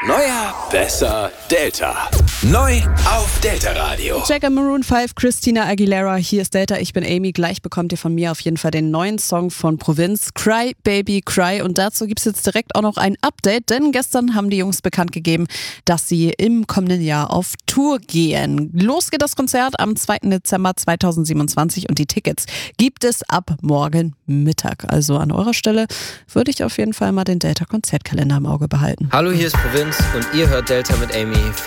Neuer, besser, Delta. Neu auf Delta Radio. Checker Maroon 5, Christina Aguilera, hier ist Delta, ich bin Amy. Gleich bekommt ihr von mir auf jeden Fall den neuen Song von Provinz, Cry Baby Cry. Und dazu gibt es jetzt direkt auch noch ein Update, denn gestern haben die Jungs bekannt gegeben, dass sie im kommenden Jahr auf Tour gehen. Los geht das Konzert am 2. Dezember 2027 und die Tickets gibt es ab morgen Mittag. Also an eurer Stelle würde ich auf jeden Fall mal den Delta-Konzertkalender im Auge behalten. Hallo, hier ist Provinz und ihr hört Delta mit Amy.